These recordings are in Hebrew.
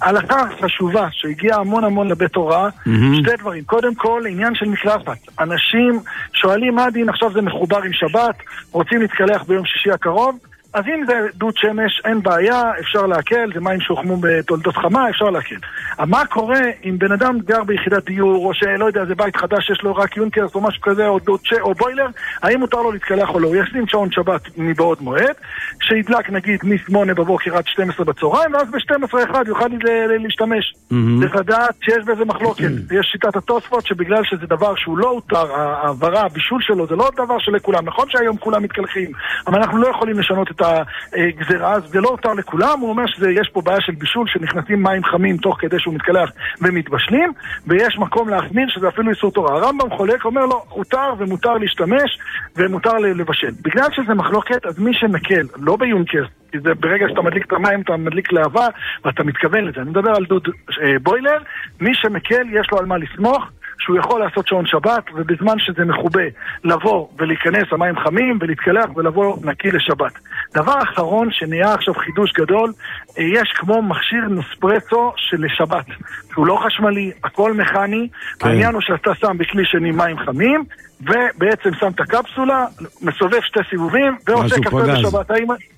הלכה חשובה שהגיעה המון לבית הוראה, שתי דברים. קודם כל, עניין של מקלחת. אנשים שואלים מה דין, עכשיו זה מחובר עם שבת, רוצים להתקלח ביום שישי הקרוב, אז אם זה דוד שמש, אין בעיה, אפשר להקל, זה מים שהוחמו בתולדות חמה, אפשר להקל. אבל מה קורה אם בן אדם גר ביחידת דיור, או שלא יודע, זה בית חדש, יש לו רק יונקרס או משהו כזה, או או בוילר, האם מותר לו להתקלח או לא? הוא ישים שעון שבת מבעוד מועד, שידלק נגיד מ-8 בבוקר עד 12 בצהריים, ואז ב-12:01 יוכל להשתמש. צריך לדעת שיש בזה מחלוקת. יש שיטת התוספות שבגלל שזה דבר שהוא לא הותר, העברה, הבישול שלו, זה לא דבר שלכולם. נכון שהיום כולם מתקלחים, אבל אנחנו לא יכולים לשנות את הגזרה, אז זה לא הותר לכולם. הוא אומר שיש פה בעיה של בישול, שנכנסים מים חמים תוך כדי שהוא מתקלח ומתבשלים, ויש מקום להחמיר שזה אפילו איסור תורה. הרמב"ם חולק, אומר לו, הותר ומותר להשתמש ומותר לבשל. בגלל שזה מחלוקת, אז מי שמקל, לא ביונקרס, כי זה ברגע שאתה מדליק את המים, אתה מדליק להבה, ואתה מתכוון לזה. אני מדבר על דוד בוילר, מי שמקל, יש לו על מה לסמוך, שהוא יכול לעשות שעון שבת, ובזמן שזה מחובה, לבוא ולהיכנס המים חמים, ולהתקלח ולבוא נקי לשבת. דבר אחרון שנהיה עכשיו חידוש גדול, יש כמו מכשיר נספרסו של שבת. הוא לא חשמלי, הכל מכני, כן. העניין הוא שאתה שם בכלי שני מים חמים, ובעצם שם את הקפסולה, מסובב 2 סיבובים, ועושה קפה בשבת.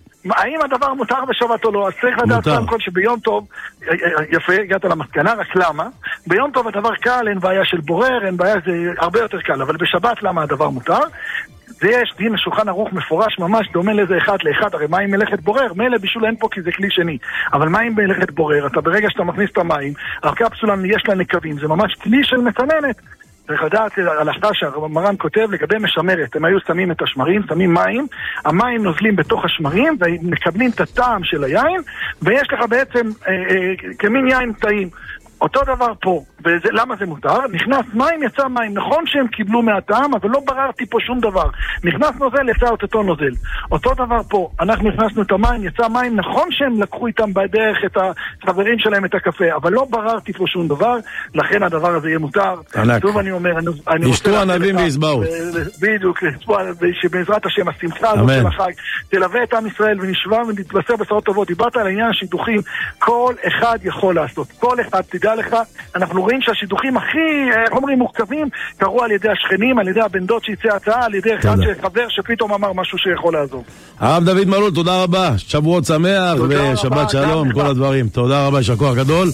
האם הדבר מותר בשבת או לא? אז צריך לדעת קודם כל שביום טוב, יפה, הגעת למסקנה, רק למה? ביום טוב הדבר קל, אין בעיה של בורר, אין בעיה, זה הרבה יותר קל, אבל בשבת למה הדבר מותר? זה יש דין השולחן ערוך מפורש ממש דומה לזה אחד לאחד, הרי מים מלאכת בורר, מלא בישול אין פה כי זה כלי שני, אבל מים מלאכת בורר, אתה ברגע שאתה מכניס את המים, הקפסולה יש לה נקבים, זה ממש כלי של מצננת. צריך לדעת על השטר שהמרן כותב לגבי משמרת, הם היו שמים את השמרים, שמים מים, המים נוזלים בתוך השמרים ומקבלים את הטעם של היין, ויש לך בעצם כמין יין טעים. אותו דבר פה, למה זה מותר? נכנס מים, יצא מים, נכון שהם קיבלו מהטעם, אבל לא בררתי פה שום דבר. נכנס נוזל, יצא אותו נוזל. אותו דבר פה, אנחנו הכנסנו את המים, יצא מים, נכון שהם לקחו איתם בדרך את החברים שלהם את הקפה, אבל לא בררתי פה שום דבר, לכן הדבר הזה יהיה מותר. שוב אני אומר, ישתו ענבים ויסבעו. בדיוק, שבעזרת השם, השמחה הזאת של החג, תלווה את עם ישראל ונשווה ונתבשר בשורות טובות. דיברת על העניין השידוכים, כל אחד יכול לעשות, כל אחד, תדע לך, אנחנו רואים שהשידוכים הכי, אומרים, מורכבים, קראו על ידי השכנים, על ידי הבן דוד שיצא הצעה, על ידי אחד שחבר שפתאום אמר משהו שיכול לעזור. הרב דוד מלול, תודה רבה, שבועות שמח ושבת שלום, כל הדברים. תודה רבה, שכוח גדול.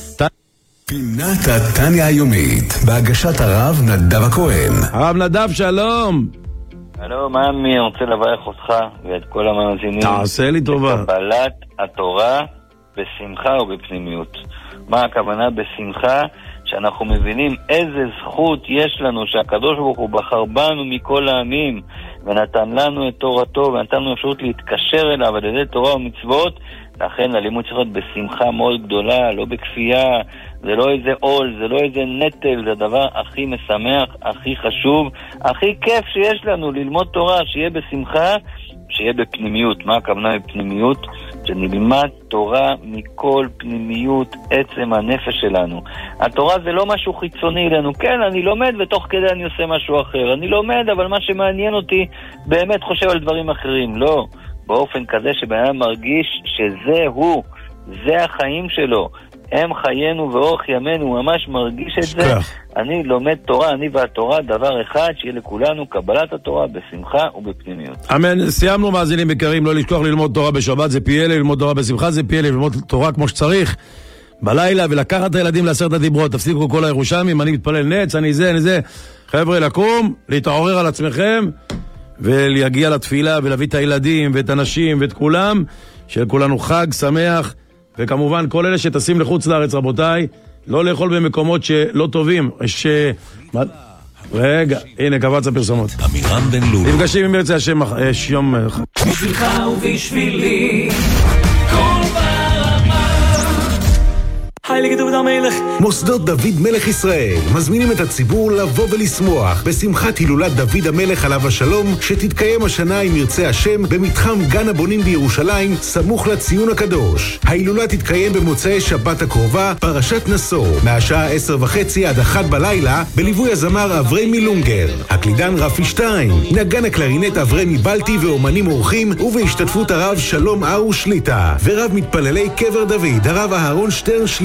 פינת התניה היומית, בהגשת הרב נדב הכהן. הרב נדב, שלום. הלו, מאמי, אני רוצה לברך אותך ואת כל המאזינים. תעשה לי טובה. בקבלת התורה בשמחה ובפנימיות. מה הכוונה בשמחה? שאנחנו מבינים איזה זכות יש לנו שהקדוש ברוך הוא בחר בנו מכל העמים ונתן לנו את תורתו ונתן לנו אפשרות להתקשר אליו על ידי תורה ומצוות. לכן הלימוד צריך להיות בשמחה מאוד גדולה, לא בכפייה, זה לא איזה עול, זה לא איזה נטל, זה הדבר הכי משמח, הכי חשוב, הכי כיף שיש לנו ללמוד תורה, שיהיה בשמחה, שיהיה בפנימיות. מה הכוונה בפנימיות? שנלמד תורה מכל פנימיות עצם הנפש שלנו. התורה זה לא משהו חיצוני לנו. כן, אני לומד ותוך כדי אני עושה משהו אחר. אני לומד, אבל מה שמעניין אותי באמת חושב על דברים אחרים. לא, באופן כזה שבאדם מרגיש שזה הוא, זה החיים שלו. הם חיינו ואורך ימינו, הוא ממש מרגיש את זה. אני לומד תורה, אני והתורה, דבר אחד, שיהיה לכולנו קבלת התורה בשמחה ובפנימיות. אמן, סיימנו מאזינים יקרים, לא לשכוח ללמוד תורה בשבת, זה פיילה, ללמוד תורה בשמחה, זה פיילה, ללמוד תורה כמו שצריך, בלילה, ולקחת את הילדים לעשרת הדיברות, תפסיקו כל הירושלמים, אני מתפלל נץ, אני זה. חבר'ה, לקום, להתעורר על עצמכם, ולהגיע לתפילה, ולהביא את הילדים, ואת הנשים, ואת כולם, שכולנו חג שמח, וכמובן כל אלה שטסים לחוץ לארץ, רבותיי, לא לאכול במקומות שלא טובים. רגע, הנה קבץ הפרסומות. נפגשים עם ירצה השם יום בשבילך ובשבילי מוסדות דוד מלך ישראל מזמינים את הציבור לבוא ולשמוח בשמחת הילולת דוד המלך עליו השלום, שתתקיים השנה עם ירצה השם במתחם גן הבונים בירושלים, סמוך לציון הקדוש. ההילולה תתקיים במוצאי שבת הקרובה, פרשת נשוא, מהשעה 10:30 עד 1 בלילה, בליווי הזמר אברהם מלונגר, הקלידן רפי שטיין, נגן הקלרינט אברהם מבלטי ואומנים אורחים, ובהשתתפות הרב שלום ארו שליטה ורב מתפללי קבר דוד הרב אהרון שטרן